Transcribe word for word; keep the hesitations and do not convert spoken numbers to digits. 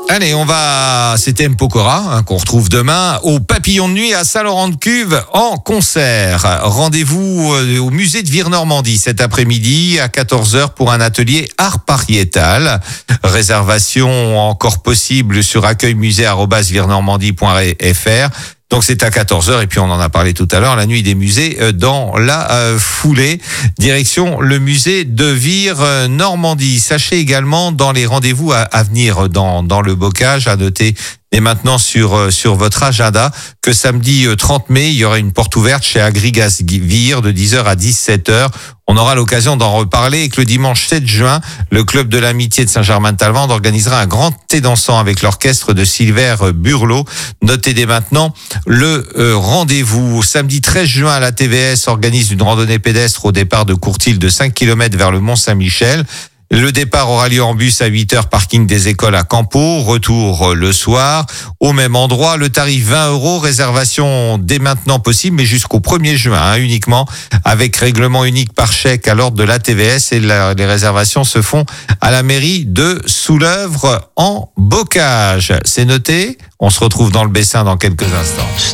Allez, on va, c'était M. Pokora, hein, qu'on retrouve demain au Papillon de Nuit à Saint-Laurent-de-Cuve en concert. Rendez-vous au musée de Vire-Normandie cet après-midi à quatorze heures pour un atelier art pariétal. Réservation encore possible sur accueil musée arobase virenormandie point f r. Donc c'est à quatorze heures et puis on en a parlé tout à l'heure, la nuit des musées dans la euh, foulée. Direction le musée de Vire-Normandie. Sachez également dans les rendez-vous à, à venir dans, dans le bocage, à noter dès maintenant sur, sur votre agenda que samedi trente mai, il y aura une porte ouverte chez Agrigas Vire de dix heures à dix-sept heures. On aura l'occasion d'en reparler et que le dimanche sept juin, le club de l'amitié de Saint-Germain-de-Talmande organisera un grand thé dansant avec l'orchestre de Silver Burlot. Notez dès maintenant le euh, rendez-vous. Samedi treize juin, à la T V S organise une randonnée pédestre au départ de Courtil de cinq kilomètres vers le Mont-Saint-Michel. Le départ aura lieu en bus à huit heures, parking des écoles à Campo, retour le soir, au même endroit. Le tarif vingt euros, réservation dès maintenant possible, mais jusqu'au premier juin hein, uniquement, avec règlement unique par chèque à l'ordre de l'A T V S et la, les réservations se font à la mairie de Soulœuvre en Bocage. C'est noté, on se retrouve dans le Bessin dans quelques instants.